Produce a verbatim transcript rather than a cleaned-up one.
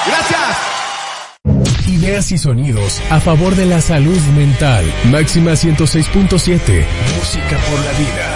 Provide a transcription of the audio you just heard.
Gracias. Ideas y sonidos a favor de la salud mental. Máxima ciento seis punto siete. Música por la vida.